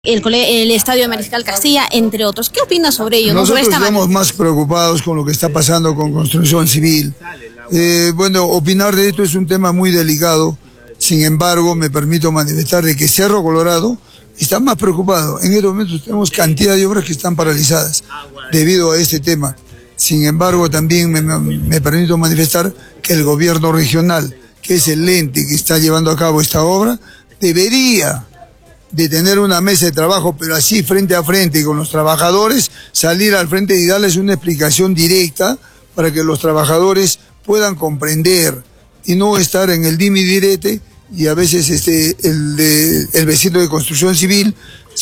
el estadio de Mariscal Castilla, entre otros. ¿Qué opinas sobre ello? Nosotros estamos más preocupados con lo que está pasando con construcción civil. Bueno, opinar de esto es un tema muy delicado. Sin embargo, me permito manifestar de que Cerro Colorado está más preocupado. En estos momentos tenemos cantidad de obras que están paralizadas debido a este tema. Sin embargo, también me permito manifestar que el gobierno regional, que es el ente que está llevando a cabo esta obra, debería de tener una mesa de trabajo, pero así frente a frente con los trabajadores, salir al frente y darles una explicación directa para que los trabajadores puedan comprender y no estar en el dime y direte, y a veces el vecino de construcción civil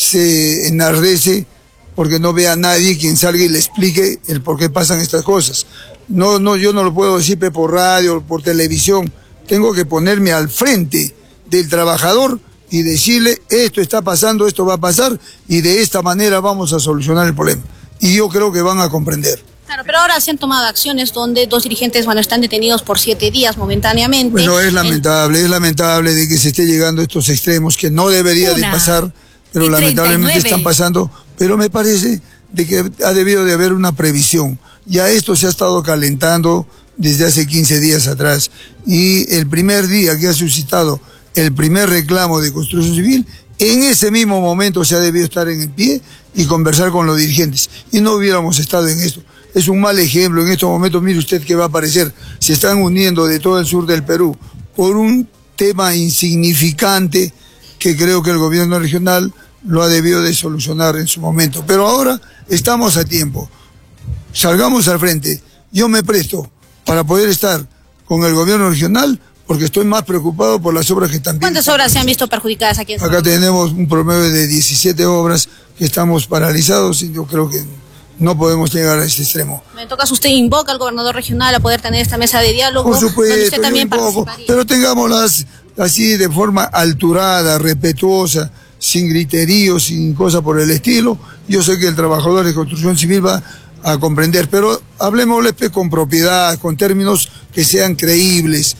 se enardece porque no ve a nadie quien salga y le explique el por qué pasan estas cosas. No, yo no lo puedo decir por radio, por televisión, tengo que ponerme al frente del trabajador y decirle, esto está pasando, esto va a pasar, y de esta manera vamos a solucionar el problema. Y yo creo que van a comprender. Claro, pero ahora se han tomado acciones donde 2 dirigentes están detenidos por 7 días momentáneamente. Bueno, es lamentable de que se esté llegando a estos extremos que no debería de pasar, pero lamentablemente están pasando. Pero me parece de que ha debido de haber una previsión. Ya esto se ha estado calentando desde hace 15 días atrás. Y el primer día que ha suscitado el primer reclamo de construcción civil, en ese mismo momento se ha debido estar en el pie y conversar con los dirigentes. Y no hubiéramos estado en esto. Es un mal ejemplo. En estos momentos, mire usted que va a aparecer. Se están uniendo de todo el sur del Perú por un tema insignificante que creo que el gobierno regional lo ha debido de solucionar en su momento. Pero ahora estamos a tiempo. Salgamos al frente. Yo me presto para poder estar con el gobierno regional, porque estoy más preocupado por las obras que están viendo. ¿Cuántas obras se han visto perjudicadas aquí en San Acá tenemos un promedio de 17 obras que estamos paralizados y yo creo que no podemos llegar a este extremo. En todo caso, usted invoca al gobernador regional a poder tener esta mesa de diálogo. Por supuesto, donde usted también pero tengámoslas así de forma alturada, respetuosa, sin griterío, sin cosas por el estilo. Yo sé que el trabajador de construcción civil va a comprender, pero hablemosles con propiedad, con términos que sean creíbles.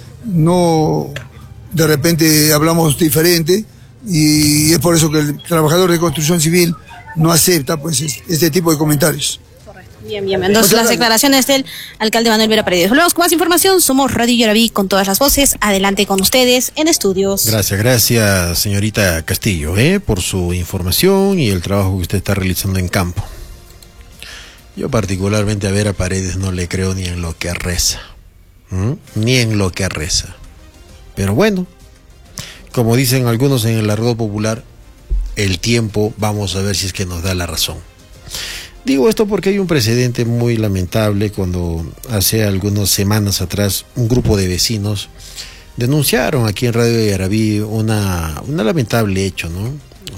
No, de repente hablamos diferente y es por eso que el trabajador de construcción civil no acepta pues este tipo de comentarios. Correcto. Bien. Entonces las declaraciones del alcalde Manuel Vera Paredes. Volvemos con más información. Somos Radio Yaraví con todas las voces. Adelante con ustedes en estudios. Gracias, señorita Castillo, por su información y el trabajo que usted está realizando en campo. Yo particularmente a Vera Paredes no le creo ni en lo que reza. Ni en lo que reza. Pero bueno, como dicen algunos en el argot popular, el tiempo, vamos a ver si es que nos da la razón. Digo esto porque hay un precedente muy lamentable cuando hace algunas semanas atrás un grupo de vecinos denunciaron aquí en Radio Yaraví una lamentable hecho, ¿no?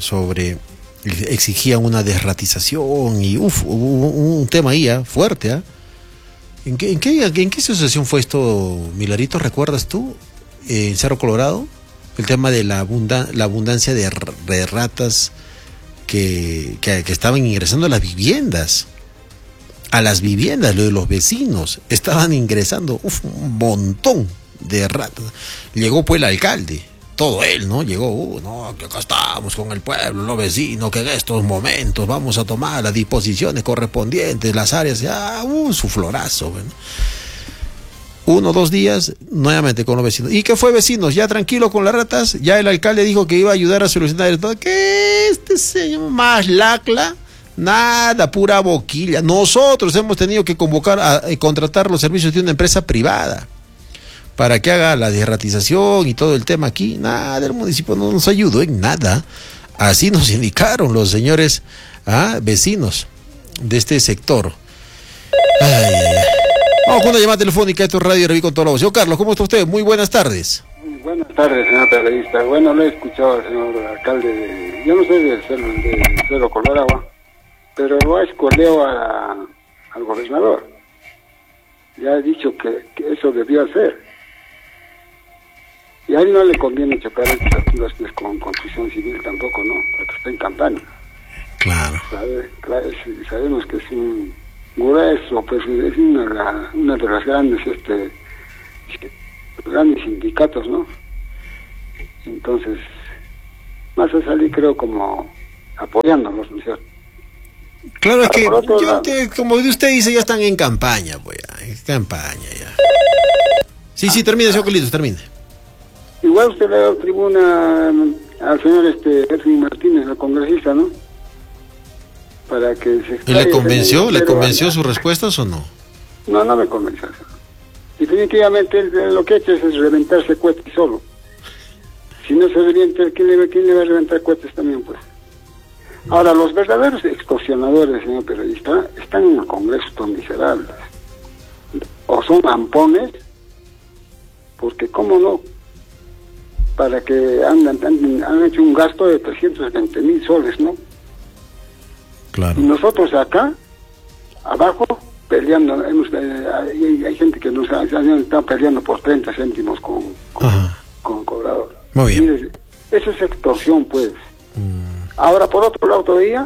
Exigían una desratización y hubo un tema ahí fuerte, ¿En qué asociación fue esto, Milarito? ¿Recuerdas tú? En Cerro Colorado, el tema de la abundancia de ratas que estaban ingresando a las viviendas. Lo de los vecinos. Estaban ingresando un montón de ratas. Llegó pues el alcalde, todo él, ¿no? Llegó, que acá estamos con el pueblo, los vecinos, que en estos momentos vamos a tomar las disposiciones correspondientes, las áreas, su florazo, bueno. 1 o 2 días, nuevamente con los vecinos. ¿Y qué fue, vecinos? Ya tranquilo con las ratas, ya el alcalde dijo que iba a ayudar a solucionar todo. ¿Qué este señor más lacla? Nada, pura boquilla. Nosotros hemos tenido que contratar los servicios de una empresa privada para que haga la desratización y todo el tema aquí. Nada, el municipio no nos ayudó en nada. Así nos indicaron los señores vecinos de este sector. Vamos con una llamada telefónica. Esto es Radio Yaraví con toda la voz. Señor Carlos, ¿cómo está usted? Muy buenas tardes. Buenas tardes, señor periodista. Bueno, lo he escuchado al señor alcalde yo no soy del Cerro Colorado, pero lo ha escoleado al gobernador. Ya ha dicho que eso debió hacer. Y a él no le conviene chocar iniciativas con construcción civil tampoco, ¿no? Porque está en campaña. Claro. Sabemos que es un grueso, pues es una de las grandes sindicatos, ¿no? Entonces, más a salir creo como apoyándolos, ¿no es cierto? Claro, es que, por otro lado, como usted dice, ya están en campaña, pues, en campaña, ya. Sí, termine, señor Carlitos, termine. igual usted le ha dado tribuna al señor Edwin Martínez, el congresista, ¿no? Para que se ¿Y le convenció? ¿Le convenció sus respuestas o no? No, no me convenció. Definitivamente él lo que ha hecho es reventarse cohetes solo. Si no se revienta, ¿quién le va a reventar cohetes también, pues? Ahora, los verdaderos extorsionadores, señor periodista, están en el Congreso, son miserables. O son ampones, porque cómo no, para que han hecho un gasto de 320,000 soles, ¿no? Claro. Y nosotros acá, abajo, peleando, hay gente que nos ha estado peleando por 30 céntimos con cobrador. Muy bien. Mire, eso es extorsión, pues. Ahora, por otro lado, todavía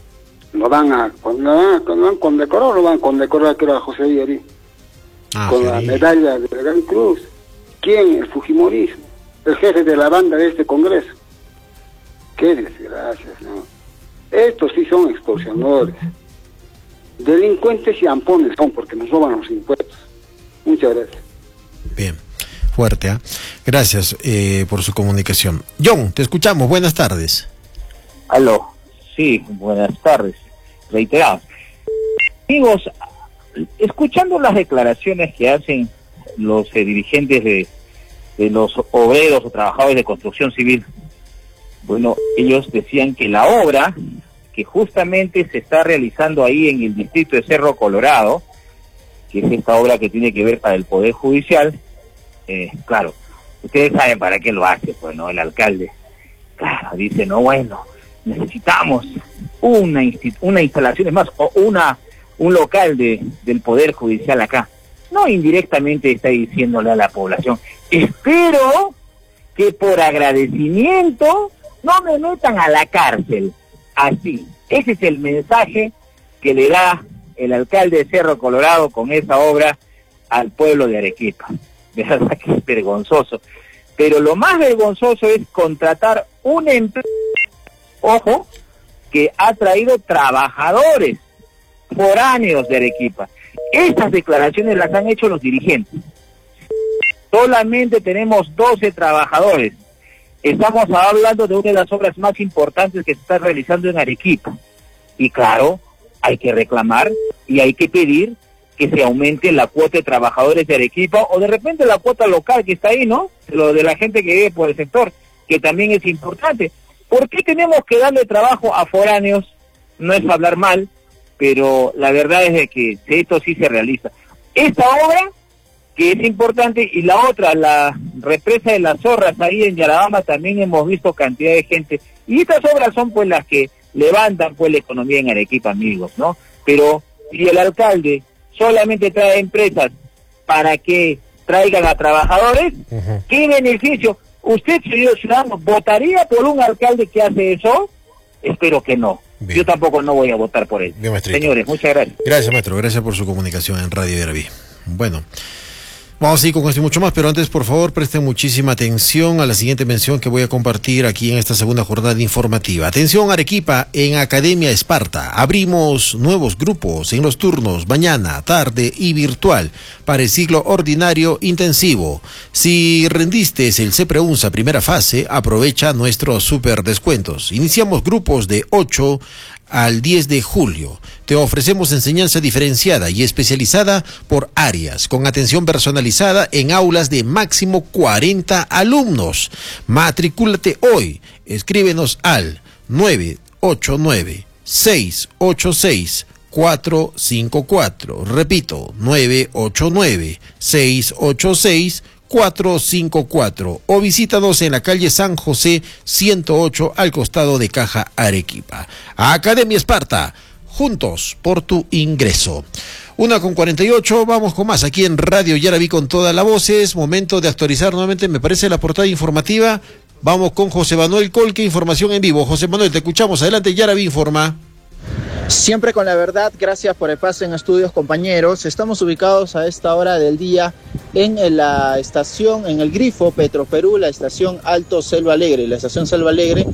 cuando lo han condecorado, creo, a José Villari, con la medalla de la Gran Cruz. ¿Quién? El fujimorismo, el jefe de la banda de este Congreso. Qué desgracia, ¿no? Estos sí son extorsionadores. Delincuentes y ampones son, porque nos roban los impuestos. Muchas gracias. Bien, fuerte, ¿eh? Gracias por su comunicación. John, te escuchamos, buenas tardes. Aló, sí, buenas tardes, reiterados. Amigos, escuchando las declaraciones que hacen los dirigentes de los obreros o trabajadores de construcción civil, bueno, ellos decían que la obra que justamente se está realizando ahí en el distrito de Cerro Colorado, que es esta obra que tiene que ver para el Poder Judicial, claro, ustedes saben para qué lo hace, pues, ¿no? El alcalde, claro, dice, no, bueno, necesitamos una instalación, es más, o un local del Poder Judicial acá. No, indirectamente está diciéndole a la población, espero que por agradecimiento no me metan a la cárcel. Así, ese es el mensaje que le da el alcalde de Cerro Colorado con esa obra al pueblo de Arequipa. De verdad que es vergonzoso. Pero lo más vergonzoso es contratar una empresa, ojo, que ha traído trabajadores foráneos de Arequipa. Estas declaraciones las han hecho los dirigentes. Solamente tenemos 12 trabajadores. Estamos hablando de una de las obras más importantes que se está realizando en Arequipa. Y claro, hay que reclamar y hay que pedir que se aumente la cuota de trabajadores de Arequipa o de repente la cuota local que está ahí, ¿no? Lo de la gente que vive por el sector, que también es importante. ¿Por qué tenemos que darle trabajo a foráneos? No es hablar mal, pero la verdad es de que esto sí se realiza. Esta obra, que es importante, y la otra, la represa de las Zorras, ahí en Yarabamba también hemos visto cantidad de gente, y estas obras son pues las que levantan pues la economía en Arequipa, amigos, ¿no? Pero si el alcalde solamente trae empresas para que traigan a trabajadores, ¿qué beneficio? ¿Usted, señor ciudadano, votaría por un alcalde que hace eso? Espero que no. Bien. Yo tampoco no voy a votar por él. Bien, señores, muchas gracias. Gracias, maestro. Gracias por su comunicación en Radio Yaraví. Bueno, vamos a ir con esto y mucho más, pero antes, por favor, presten muchísima atención a la siguiente mención que voy a compartir aquí en esta segunda jornada informativa. Atención, Arequipa, en Academia Esparta. Abrimos nuevos grupos en los turnos mañana, tarde y virtual para el ciclo ordinario intensivo. Si rendiste el CEPREUNSA primera fase, aprovecha nuestros super descuentos. Iniciamos grupos de 8 al 10 de julio. Te ofrecemos enseñanza diferenciada y especializada por áreas, con atención personalizada en aulas de máximo 40 alumnos. Matricúlate hoy. Escríbenos al 989-686-454. Repito, 989-686-454 o visítanos en la calle San José 108 al costado de Caja Arequipa. Academia Esparta, juntos por tu ingreso. 1:48, vamos con más aquí en Radio Yaraví con todas las voces. Momento de actualizar nuevamente, me parece, la portada informativa. Vamos con José Manuel Colque, información en vivo. José Manuel, te escuchamos. Adelante, Yaraví informa. Siempre con la verdad, gracias por el pase en estudios, compañeros. Estamos ubicados a esta hora del día en la estación, en el grifo Petroperú, la estación Alto Selva Alegre,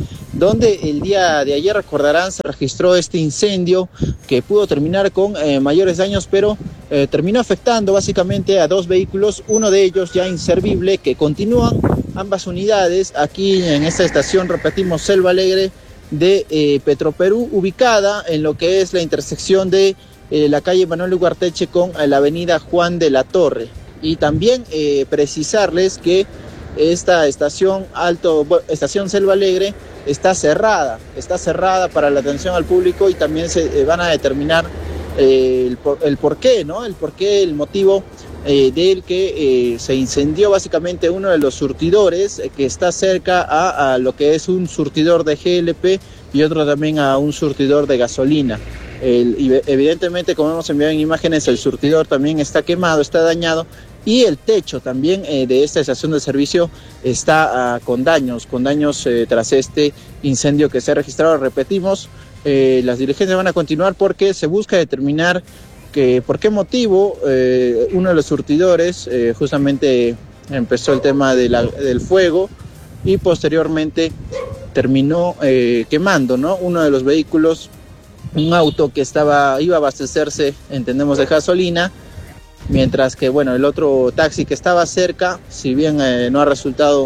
donde el día de ayer, recordarán, se registró este incendio que pudo terminar con mayores daños, pero terminó afectando básicamente a 2 vehículos, uno de ellos ya inservible, que continúan ambas unidades aquí en esta estación, repetimos, Selva Alegre de Petroperú, ubicada en lo que es la intersección de la calle Manuel Ugarte con la avenida Juan de la Torre. Y también precisarles que esta estación estación Selva Alegre está cerrada para la atención al público, y también se van a determinar el porqué, ¿no? El motivo del que se incendió básicamente uno de los surtidores que está cerca a lo que es un surtidor de GLP y otro también a un surtidor de gasolina. Evidentemente, como hemos enviado en imágenes, el surtidor también está quemado, está dañado, y el techo también de esta estación de servicio está con daños tras este incendio que se ha registrado. Repetimos, las diligencias van a continuar porque se busca determinar por qué motivo uno de los surtidores justamente empezó el tema del fuego y posteriormente terminó quemando, ¿no?, uno de los vehículos, un auto que iba a abastecerse, entendemos, de gasolina, mientras que, bueno, el otro taxi que estaba cerca, si bien no ha resultado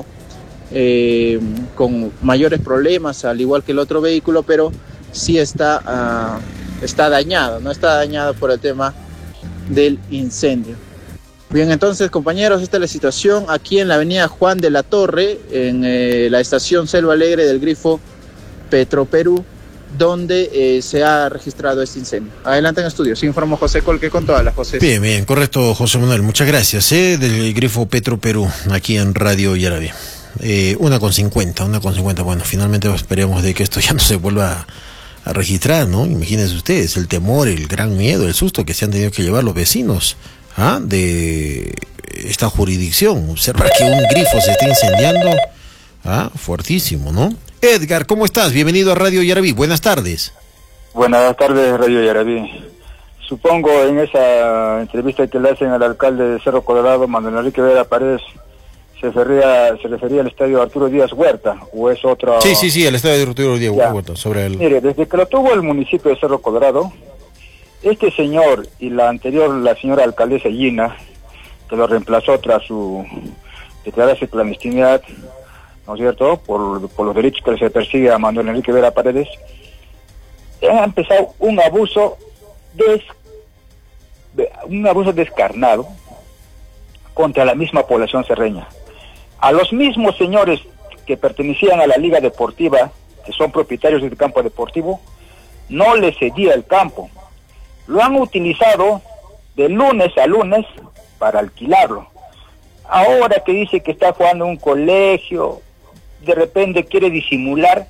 con mayores problemas, al igual que el otro vehículo, pero sí está dañado, ¿no? Está dañado por el tema del incendio. Bien, entonces, compañeros, esta es la situación aquí en la avenida Juan de la Torre, en la estación Selva Alegre del grifo Petroperú, donde se ha registrado este incendio. Adelante en estudio, se informó José Colque con todas las José. Bien, correcto, José Manuel, muchas gracias, del grifo Petroperú, aquí en Radio Yarabí. 1:50, bueno, finalmente esperemos de que esto ya no se vuelva a registrar, ¿no? Imagínense ustedes, el temor, el gran miedo, el susto que se han tenido que llevar los vecinos de esta jurisdicción. Observar que un grifo se está incendiando, fuertísimo, ¿no? Edgar, ¿cómo estás? Bienvenido a Radio Yarabí, buenas tardes. Buenas tardes, Radio Yarabí. Supongo en esa entrevista que le hacen al alcalde de Cerro Colorado, Manuel Enrique Vera Paredes, se refería al estadio Arturo Díaz Huerta, o es otra... Sí, el estadio de Arturo Díaz Huerta, sobre el... Mire, desde que lo tuvo el municipio de Cerro Colorado, este señor y la anterior, la señora alcaldesa Gina, que lo reemplazó tras su declararse clandestinidad, ¿no es cierto?, por los derechos que se persigue a Manuel Enrique Vera Paredes, han empezado un abuso descarnado contra la misma población serreña. A los mismos señores que pertenecían a la Liga Deportiva, que son propietarios del campo deportivo, no les cedía el campo. Lo han utilizado de lunes a lunes para alquilarlo. Ahora que dice que está jugando en un colegio, de repente quiere disimular.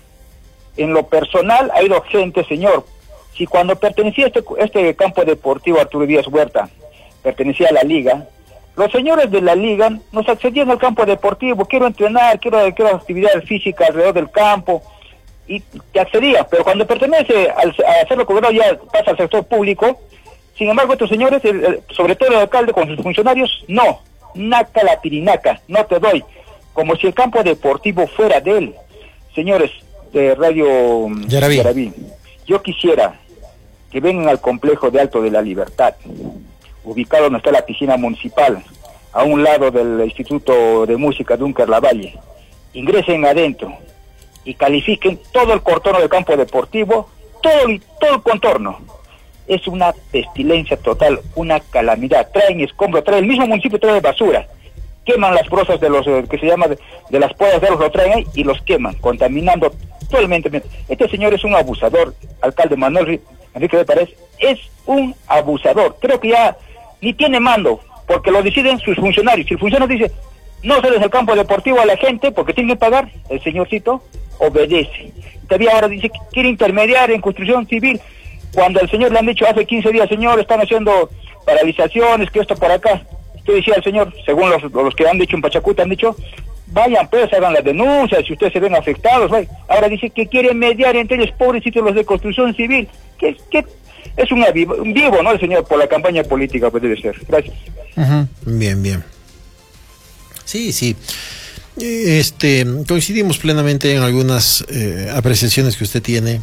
En lo personal ha ido gente, señor. Si cuando pertenecía a este campo deportivo Arturo Díaz Huerta, pertenecía a la liga, los señores de la liga nos accedían al campo deportivo, quiero entrenar, quiero actividad física alrededor del campo, y te accedía, pero cuando pertenece a Cerro Colorado ya pasa al sector público. Sin embargo, estos señores, sobre todo el alcalde con sus funcionarios, no, naca la pirinaca, no te doy, como si el campo deportivo fuera de él. Señores de Radio Yarabí, yo quisiera que vengan al complejo de Alto de la Libertad, ubicado donde está la piscina municipal, a un lado del Instituto de Música Dunker Lavalle. Ingresen adentro y califiquen todo el contorno del campo deportivo, todo el contorno. Es una pestilencia total, una calamidad. Traen escombros, el mismo municipio trae basura, queman las brozas de los que se llama de las podas de los, lo traen ahí y los queman, contaminando totalmente. Este señor es un abusador, alcalde Manuel Enrique de Paredes, es un abusador. Creo que ya ni tiene mando, porque lo deciden sus funcionarios. Si el funcionario dice, no cedes el campo deportivo a la gente porque tiene que pagar, el señorcito obedece. Todavía ahora dice que quiere intermediar en construcción civil, cuando al señor le han dicho hace 15 días, señor, están haciendo paralizaciones, que esto por acá. Usted decía al señor, según los que han dicho en Pachacuta, han dicho, vayan pues, hagan las denuncias, si ustedes se ven afectados. Vaya. Ahora dice que quiere mediar entre ellos, pobrecitos los de construcción civil. Que es un vivo, ¿no? El señor, por la campaña política, pues debe ser. Gracias. Bien. Sí. Coincidimos plenamente en algunas apreciaciones que usted tiene.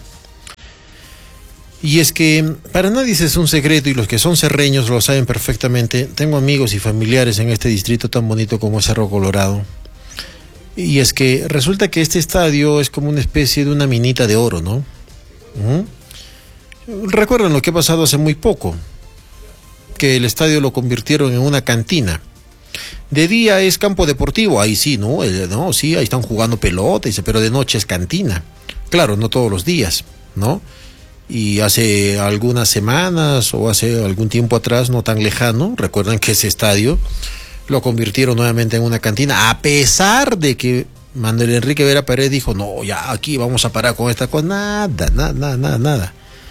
Y es que para nadie es un secreto, y los que son cerreños lo saben perfectamente. Tengo amigos y familiares en este distrito tan bonito como es Cerro Colorado. Y es que resulta que este estadio es como una especie de una minita de oro, ¿no? Recuerdan lo que ha pasado hace muy poco, que el estadio lo convirtieron en una cantina. De día es campo deportivo, ahí sí, ¿no? Sí, ahí están jugando pelota, pero de noche es cantina. Claro, no todos los días, ¿no? Y hace algunas semanas o hace algún tiempo atrás, no tan lejano, recuerdan que ese estadio lo convirtieron nuevamente en una cantina, a pesar de que Manuel Enrique Vera Paredes dijo, no, ya aquí vamos a parar con esta cosa, nada.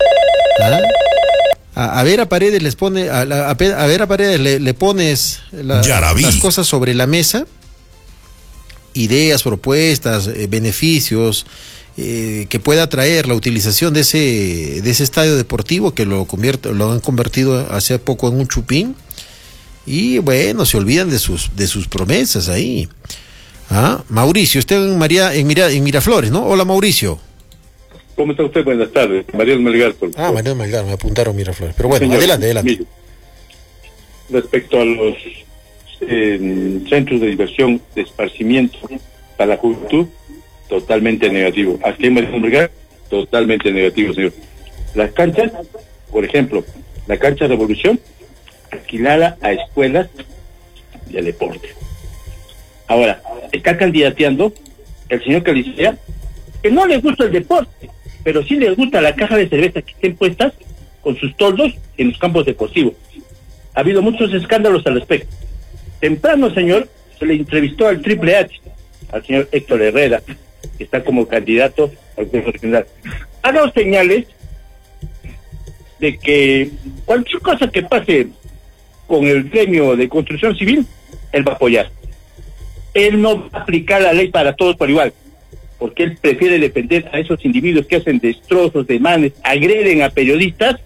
A Vera Paredes les pone, a Vera Paredes le pones las cosas sobre la mesa, ideas, propuestas, beneficios, que pueda traer la utilización de ese estadio deportivo, que lo han convertido hace poco en un chupín, y bueno, se olvidan de sus promesas ahí. Mauricio, usted en Miraflores, ¿no? Hola, Mauricio. ¿Cómo está usted? Buenas tardes. Mariano Melgar. Mariano Melgar, me apuntaron Miraflores. Pero bueno, señor, adelante. Mire, respecto a los centros de diversión, de esparcimiento para la juventud, totalmente negativo. Aquí en Mariano Melgar, totalmente negativo, señor. Las canchas, por ejemplo, la cancha Revolución, alquilada a escuelas de deporte. Ahora, está candidateando el señor Calicea, que no le gusta el deporte, pero sí le gusta la caja de cerveza que estén puestas con sus toldos en los campos deportivos. Ha habido muchos escándalos al respecto. Temprano, señor, se le entrevistó al Triple H, al señor Héctor Herrera, que está como candidato al Consejo Regional. Ha dado señales de que cualquier cosa que pase con el gremio de construcción civil, él va a apoyar. Él no va a aplicar la ley para todos por igual, porque él prefiere defender a esos individuos que hacen destrozos, desmanes, agreden a periodistas,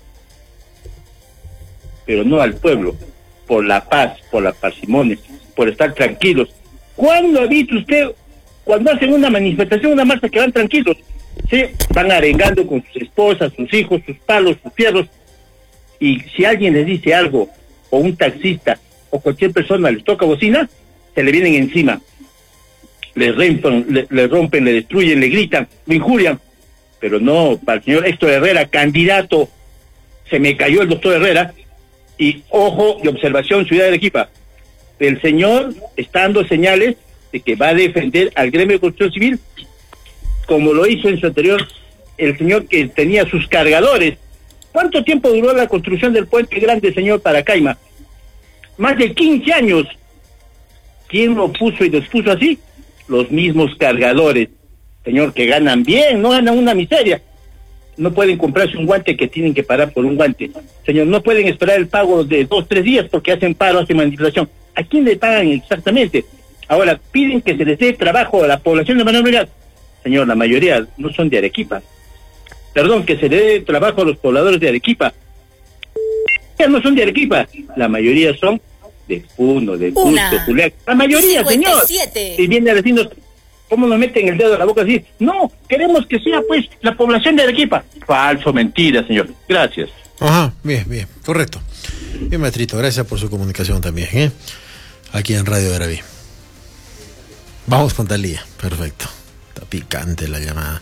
pero no al pueblo, por la paz, por la parsimonia, por estar tranquilos. ¿Cuándo ha visto usted, cuando hacen una manifestación, una marcha, que van tranquilos? Sí, van arengando con sus esposas, sus hijos, sus palos, sus fierros, y si alguien les dice algo, o un taxista, o cualquier persona les toca bocina, se le vienen encima. Le rompen, le destruyen, le gritan, lo injurian. Pero no, para el señor Héctor Herrera, candidato, se me cayó el doctor Herrera, y ojo y observación, Ciudad de Arequipa, el señor está dando señales de que va a defender al gremio de construcción civil, como lo hizo en su anterior el señor que tenía sus cargadores. ¿Cuánto tiempo duró la construcción del puente grande, señor, para Caima? Más de 15 años. ¿Quién lo puso y despuso así? Los mismos cargadores, señor, que ganan bien, no ganan una miseria. No pueden comprarse un guante que tienen que pagar por un guante. Señor, no pueden esperar el pago de 2-3 días porque hacen paro, hacen manipulación. ¿A quién le pagan exactamente? Ahora, piden que se les dé trabajo a la población de Manuel Melgar. Señor, la mayoría no son de Arequipa. Perdón, que se le dé trabajo a los pobladores de Arequipa. Ya no son de Arequipa. La mayoría son de Puno, de Cusco, Juliaca. La mayoría, 57. Señor. Y viene a decirnos, ¿cómo nos meten el dedo a la boca así? No, queremos que sea, pues, la población de Arequipa. Falso, mentira, señor. Gracias. Ajá, bien, correcto. Bien, maestrito, gracias por su comunicación también, aquí en Radio Garaví. Vamos con Talía, perfecto. Está picante la llamada.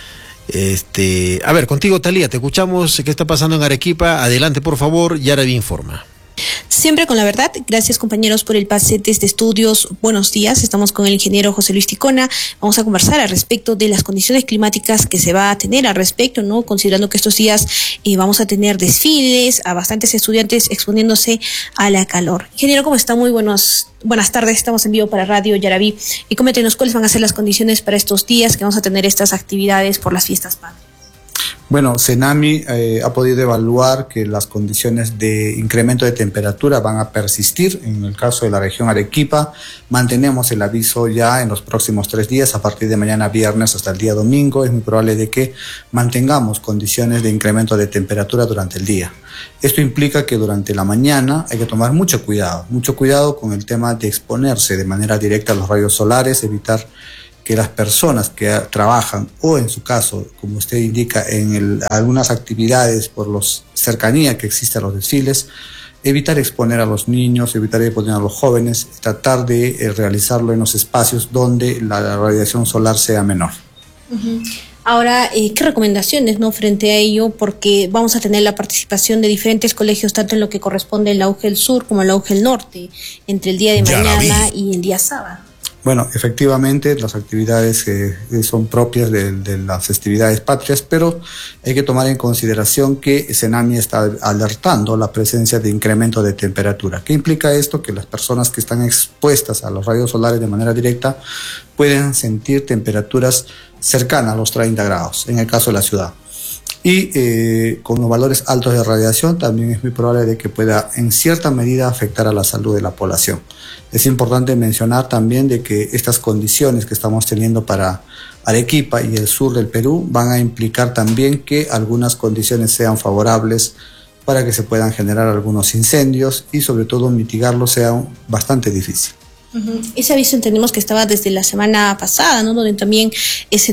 A ver, contigo, Talía, te escuchamos. ¿Qué está pasando en Arequipa? Adelante, por favor, Yaraví informa. Siempre con la verdad. Gracias, compañeros, por el pase desde estudios. Buenos días. Estamos con el ingeniero José Luis Ticona. Vamos a conversar al respecto de las condiciones climáticas que se va a tener al respecto, ¿no? Considerando que estos días vamos a tener desfiles, a bastantes estudiantes exponiéndose a la calor. Ingeniero, ¿cómo está? Muy buenas tardes. Estamos en vivo para Radio Yaraví. Y coméntenos cuáles van a ser las condiciones para estos días que vamos a tener estas actividades por las fiestas patrias. Bueno, Senami ha podido evaluar que las condiciones de incremento de temperatura van a persistir. En el caso de la región Arequipa, mantenemos el aviso ya en los próximos 3 días, a partir de mañana viernes hasta el día domingo. Es muy probable de que mantengamos condiciones de incremento de temperatura durante el día. Esto implica que durante la mañana hay que tomar mucho cuidado con el tema de exponerse de manera directa a los rayos solares, evitar que las personas que trabajan o en su caso, como usted indica, en algunas actividades por la cercanía que existe a los desfiles, evitar exponer a los niños, evitar exponer a los jóvenes, tratar de realizarlo en los espacios donde la radiación solar sea menor. Uh-huh. Ahora, ¿qué recomendaciones, no, frente a ello? Porque vamos a tener la participación de diferentes colegios, tanto en lo que corresponde al auge del sur como al auge del norte, entre el día de mañana y el día sábado. Bueno, efectivamente las actividades son propias de las festividades patrias, pero hay que tomar en consideración que Senami está alertando la presencia de incremento de temperatura. ¿Qué implica esto? Que las personas que están expuestas a los rayos solares de manera directa pueden sentir temperaturas cercanas a los 30 grados, en el caso de la ciudad. Y con los valores altos de radiación también es muy probable de que pueda en cierta medida afectar a la salud de la población. Es importante mencionar también de que estas condiciones que estamos teniendo para Arequipa y el sur del Perú van a implicar también que algunas condiciones sean favorables para que se puedan generar algunos incendios y sobre todo mitigarlos sea bastante difícil. Uh-huh. Ese aviso entendemos que estaba desde la semana pasada, ¿no? Donde también se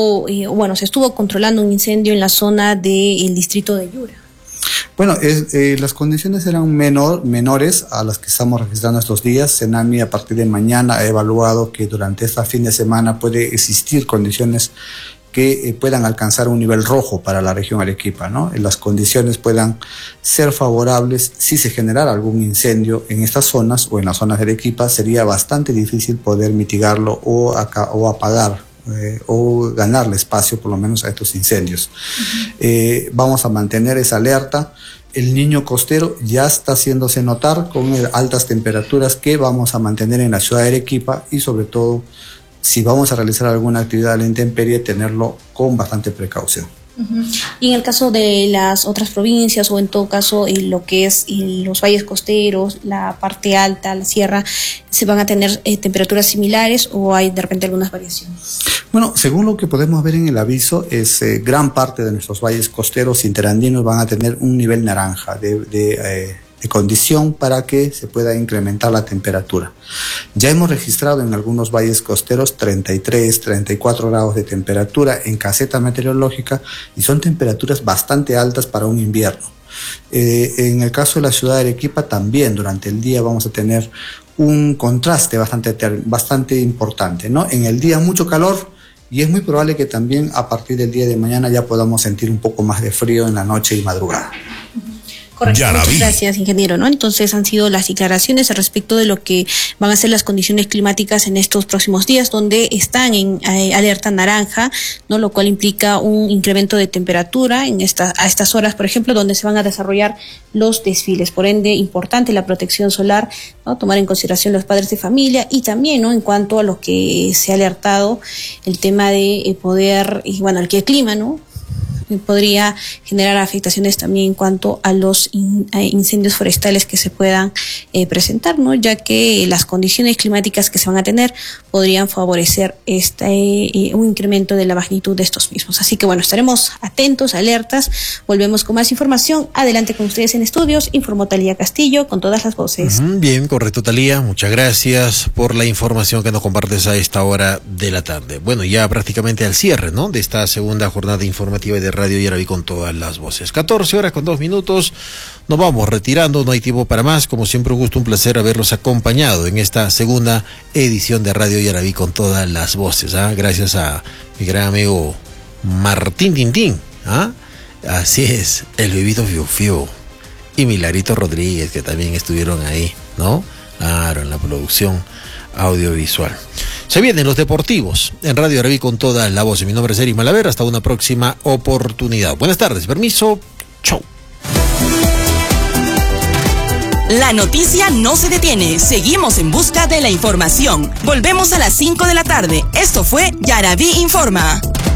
estuvo controlando un incendio en la zona del distrito de Yura. Bueno, las condiciones eran menores a las que estamos registrando estos días. Senami a partir de mañana ha evaluado que durante este fin de semana puede existir condiciones que puedan alcanzar un nivel rojo para la región Arequipa, ¿no? Las condiciones puedan ser favorables. Si se generara algún incendio en estas zonas o en las zonas de Arequipa, sería bastante difícil poder mitigarlo o apagar o ganarle espacio por lo menos a estos incendios. Uh-huh. Vamos a mantener esa alerta. El niño costero ya está haciéndose notar con altas temperaturas que vamos a mantener en la ciudad de Arequipa y sobre todo si vamos a realizar alguna actividad a la intemperie, tenerlo con bastante precaución. Uh-huh. Y en el caso de las otras provincias o en todo caso lo que es los valles costeros, la parte alta, la sierra, ¿se van a tener temperaturas similares o hay de repente algunas variaciones? Bueno, según lo que podemos ver en el aviso, gran parte de nuestros valles costeros interandinos van a tener un nivel naranja de condición para que se pueda incrementar la temperatura. Ya hemos registrado en algunos valles costeros 33, 34 grados de temperatura en caseta meteorológica y son temperaturas bastante altas para un invierno. En el caso de la ciudad de Arequipa también durante el día vamos a tener un contraste bastante importante, ¿no? En el día mucho calor y es muy probable que también a partir del día de mañana ya podamos sentir un poco más de frío en la noche y madrugada. Correcto, muchas gracias, ingeniero, ¿no? Entonces han sido las declaraciones al respecto de lo que van a ser las condiciones climáticas en estos próximos días, donde están en alerta naranja, ¿no? Lo cual implica un incremento de temperatura a estas horas, por ejemplo, donde se van a desarrollar los desfiles. Por ende, importante la protección solar, ¿no? Tomar en consideración los padres de familia y también, ¿no? En cuanto a lo que se ha alertado, el tema de poder, y bueno, el clima, ¿no? Podría generar afectaciones también en cuanto a los incendios forestales que se puedan presentar, ¿no? Ya que las condiciones climáticas que se van a tener podrían favorecer un incremento de la magnitud de estos mismos. Así que bueno, estaremos atentos, alertas, volvemos con más información. Adelante con ustedes en estudios, informó Talía Castillo con todas las voces. Bien, correcto, Talía, muchas gracias por la información que nos compartes a esta hora de la tarde. Bueno, ya prácticamente al cierre, ¿no? De esta segunda jornada informativa de Radio Yaraví con todas las voces. 14:02. Nos vamos retirando, no hay tiempo para más. Como siempre, un gusto, un placer haberlos acompañado en esta segunda edición de Radio Yaraví con todas las voces. Gracias a mi gran amigo Martín Tintín. Así es, el bebito Fiu Fiu y Milarito Rodríguez, que también estuvieron ahí, ¿no? Claro, en la producción audiovisual. Se vienen los deportivos en Radio Yaraví con toda la voz. Mi nombre es Eric Malaver. Hasta una próxima oportunidad. Buenas tardes. Permiso. Chau. La noticia no se detiene. Seguimos en busca de la información. Volvemos a las 5 de la tarde. Esto fue Yaraví Informa.